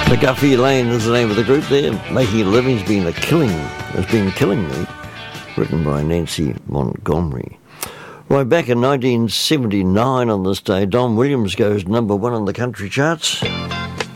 The Guffey Lane is the name of the group there. Making a Living has been killing me. Written by Nancy Montgomery. Right, back in 1979 on this day, Don Williams goes number one on the country charts.